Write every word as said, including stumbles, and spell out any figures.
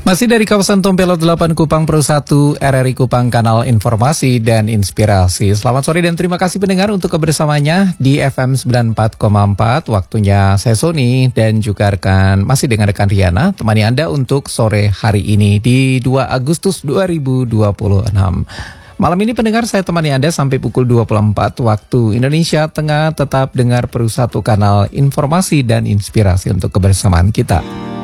Masih dari kawasan Tompelot delapan Kupang Pro satu R R I Kupang, kanal informasi dan inspirasi. Selamat sore dan terima kasih pendengar untuk kebersamanya di F M sembilan puluh empat koma empat. Waktunya saya Sony dan juga rekan, masih dengan rekan Riana, temani Anda untuk sore hari ini di dua Agustus dua ribu dua puluh enam. Malam ini pendengar, saya temani Anda sampai pukul dua puluh empat waktu Indonesia Tengah. Tetap dengar Pro satu, kanal informasi dan inspirasi untuk kebersamaan kita.